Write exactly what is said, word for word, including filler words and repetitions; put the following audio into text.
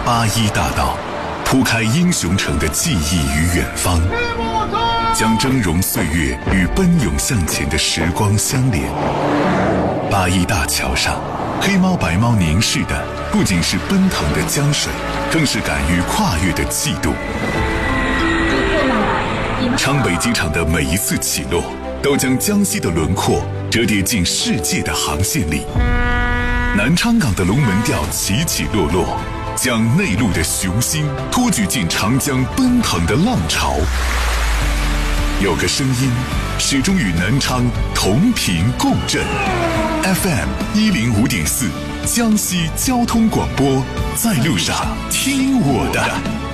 八一大道，铺开英雄城的记忆与远方，将峥嵘岁月与奔涌向前的时光相连。八一大桥上，黑猫白猫凝视的不仅是奔腾的江水，更是敢于跨越的气度。昌北机场的每一次起落，都将江西的轮廓折叠进世界的航线里。南昌港的龙门吊起起落落，将内陆的雄心托举进长江奔腾的浪潮。有个声音始终与南昌同频共振 ，F M 一零五点四，江西交通广播，在路上听我的。